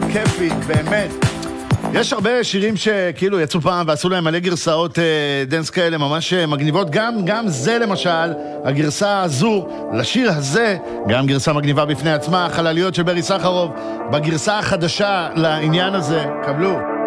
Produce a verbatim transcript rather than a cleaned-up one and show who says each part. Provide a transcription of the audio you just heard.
Speaker 1: כיפית, באמת. יש הרבה שירים שכאילו יצאו פעם ועשו להם מלא גרסאות אה, דנס כאלה ממש מגניבות, גם, גם זה למשל, הגרסה הזו לשיר הזה, גם גרסה מגניבה בפני עצמה, חלליות של ברי סחרוף, בגרסה החדשה לעניין הזה, קבלו.